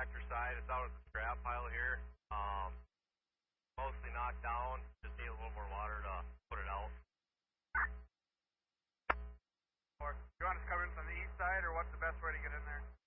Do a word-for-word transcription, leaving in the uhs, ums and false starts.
tractor side. It's out at the scrap pile here. Um, mostly knocked down. Just need a little more water to put it out. Or do you want us to come in from the east side, or what's the best way to get in there?